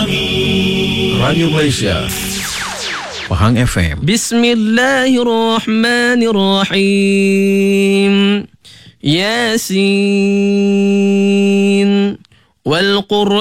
Radio Malaysia Pahang FM. Bismillahirrahmanirrahim. Yasin wal Qur'an